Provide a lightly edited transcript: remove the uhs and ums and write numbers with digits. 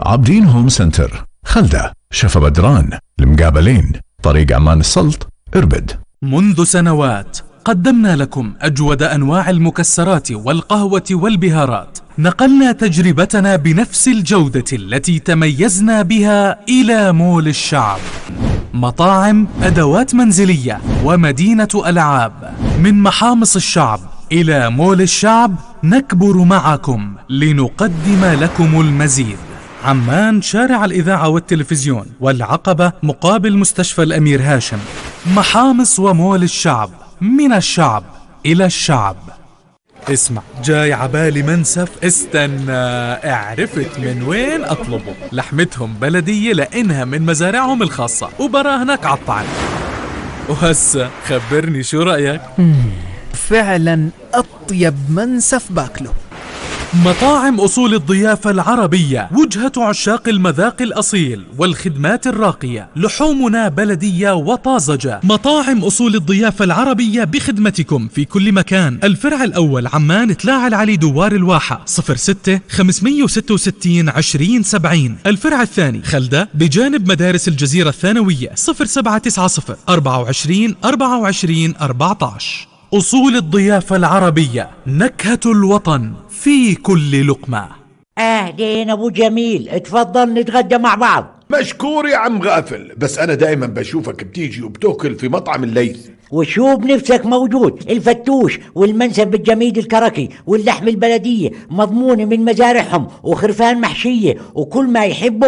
عابدين هوم سنتر، خلدة، شفا بدران، المقابلين، طريق عمان السلط، إربد. منذ سنوات قدمنا لكم أجود أنواع المكسرات والقهوة والبهارات. نقلنا تجربتنا بنفس الجودة التي تميزنا بها إلى مول الشعب. مطاعم، أدوات منزلية ومدينة ألعاب. من محامص الشعب إلى مول الشعب نكبر معكم لنقدم لكم المزيد. عمان، شارع الإذاعة والتلفزيون، والعقبة مقابل مستشفى الأمير هاشم. محامص ومول الشعب، من الشعب إلى الشعب. اسمع، جاي عبالي منسف، استنى، عرفت من وين أطلبه. لحمتهم بلدية لأنها من مزارعهم الخاصة وبراهنك عالطعم. وهسه خبرني شو رأيك؟ فعلا أطيب منسف باكله. مطاعم أصول الضيافة العربية، وجهة عشاق المذاق الأصيل والخدمات الراقية. لحومنا بلدية وطازجة. مطاعم أصول الضيافة العربية بخدمتكم في كل مكان. الفرع الأول عمان، تلاعة العلي، دوار الواحة، 06 566 2070. الفرع الثاني خلدة بجانب مدارس الجزيرة الثانوية، 0790 24 24 14. أصول الضيافة العربية، نكهة الوطن في كل لقمة. أهلين أبو جميل، اتفضل نتغدى مع بعض. مشكور يا عم غافل، بس أنا دائما بشوفك بتيجي وبتاكل في مطعم الليث. وشو بنفسك موجود، الفتوش والمنسف بالجميد الكركي واللحم البلدية مضمونة من مزارعهم وخرفان محشية وكل ما يحبه